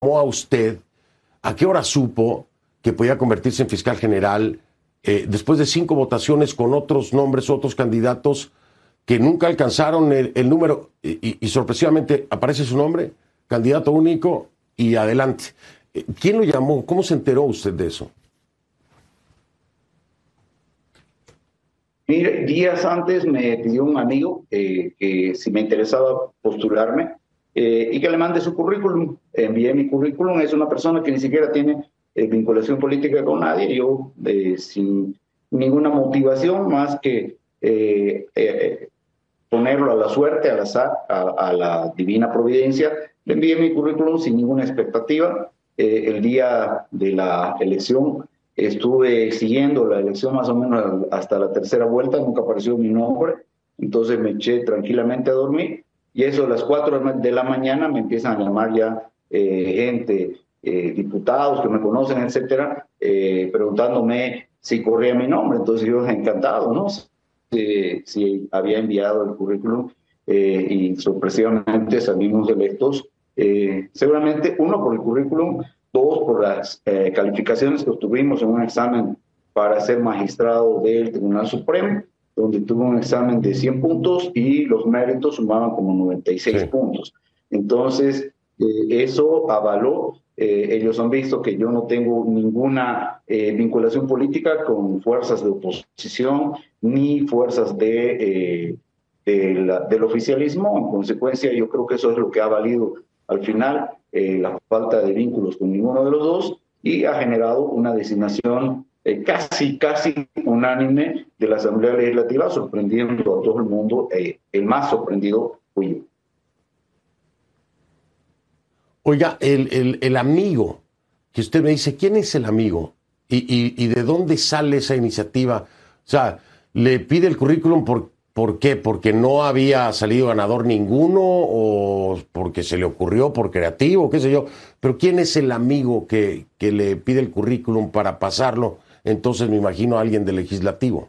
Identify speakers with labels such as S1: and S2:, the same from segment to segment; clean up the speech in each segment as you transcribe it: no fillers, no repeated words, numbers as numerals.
S1: a usted, ¿a qué hora supo que podía convertirse en fiscal general después de 5 votaciones con otros nombres, otros candidatos que nunca alcanzaron el número y sorpresivamente aparece su nombre, candidato único y adelante? ¿Quién lo llamó? ¿Cómo se enteró usted de eso?
S2: Mire, días antes me pidió un amigo que si me interesaba postularme y que le mande su currículum. Envié mi currículum. Es una persona que ni siquiera tiene vinculación política con nadie. Yo, sin ninguna motivación más que ponerlo a la suerte, al azar, a la divina providencia, le envié mi currículum sin ninguna expectativa. El día de la elección estuve siguiendo la elección más o menos hasta la tercera vuelta, nunca apareció mi nombre, entonces me eché tranquilamente a dormir y eso a las 4 de la mañana me empiezan a llamar ya gente, diputados que me conocen, etcétera, preguntándome si corría mi nombre. Entonces yo encantado, ¿no? Si había enviado el currículum y sorpresivamente salimos electos. Seguramente uno por el currículum, dos por las calificaciones que obtuvimos en un examen para ser magistrado del Tribunal Supremo, donde tuve un examen de 100 puntos y los méritos sumaban como 96 puntos. Entonces, eso avaló. Ellos han visto que yo no tengo ninguna vinculación política con fuerzas de oposición ni fuerzas del oficialismo. En consecuencia, yo creo que eso es lo que ha valido al final la falta de vínculos con ninguno de los dos y ha generado una designación casi unánime de la Asamblea Legislativa, sorprendiendo a todo el mundo. El más sorprendido fui yo.
S1: Oiga, el amigo, que usted me dice, ¿quién es el amigo? ¿Y de dónde sale esa iniciativa? O sea, ¿le pide el currículum por qué? ¿Porque no había salido ganador ninguno? ¿O porque se le ocurrió por creativo? ¿Qué sé yo? Pero ¿quién es el amigo que le pide el currículum para pasarlo? Entonces me imagino a alguien del legislativo.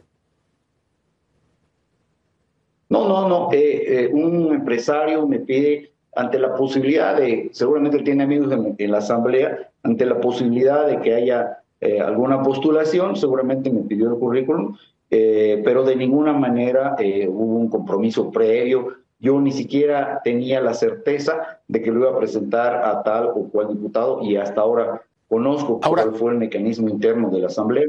S2: No. Un empresario me pide, ante la posibilidad de, seguramente él tiene amigos en la asamblea, ante la posibilidad de que haya alguna postulación, seguramente me pidió el currículum, pero de ninguna manera hubo un compromiso previo. Yo ni siquiera tenía la certeza de que lo iba a presentar a tal o cual diputado y hasta ahora conozco cuál fue el mecanismo interno de la asamblea.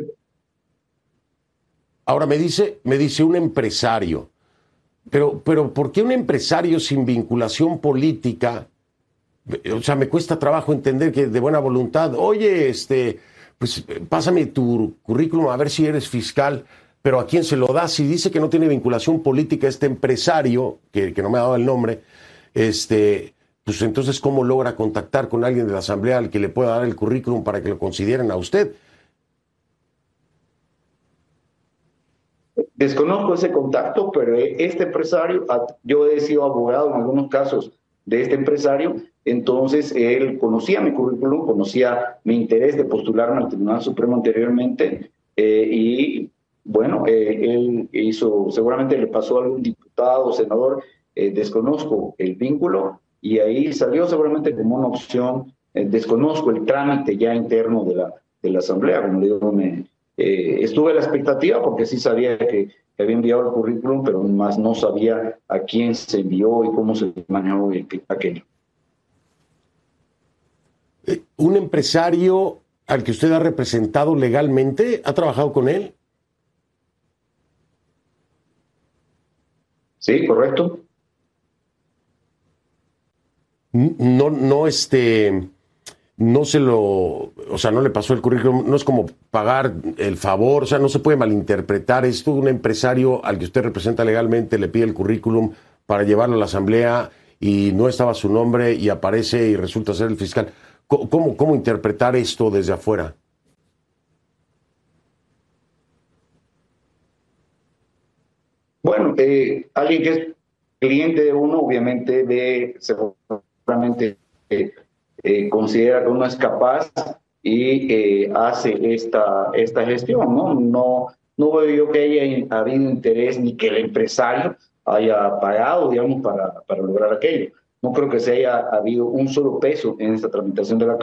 S1: Ahora me dice un empresario. Pero ¿por qué un empresario sin vinculación política? O sea, me cuesta trabajo entender que de buena voluntad, oye, pues pásame tu currículum a ver si eres fiscal, pero ¿a quién se lo da? Si dice que no tiene vinculación política este empresario, que no me ha dado el nombre, pues entonces ¿cómo logra contactar con alguien de la asamblea al que le pueda dar el currículum para que lo consideren a usted?
S2: Desconozco ese contacto, pero este empresario, yo he sido abogado en algunos casos de este empresario, entonces él conocía mi currículum, conocía mi interés de postularme al Tribunal Supremo anteriormente y bueno, él hizo, seguramente le pasó a algún diputado o senador, desconozco el vínculo y ahí salió seguramente como una opción, desconozco el trámite ya interno de la Asamblea, como le digo, estuve a la expectativa porque sí sabía que había enviado el currículum, pero más no sabía a quién se envió y cómo se manejó aquello.
S1: ¿Un empresario al que usted ha representado legalmente? ¿Ha trabajado con él?
S2: Sí, correcto.
S1: No, no se lo, o sea, no le pasó el currículum, no es como pagar el favor, o sea, no se puede malinterpretar esto. Un empresario al que usted representa legalmente le pide el currículum para llevarlo a la asamblea y no estaba su nombre y aparece y resulta ser el fiscal. ¿Cómo interpretar esto desde afuera?
S2: Bueno, alguien que es cliente de uno, obviamente ve, seguramente considera que uno es capaz y hace esta gestión, ¿no? No veo yo que haya habido interés ni que el empresario haya pagado, digamos, para lograr aquello. no creo que se haya habido un solo peso en esta tramitación de la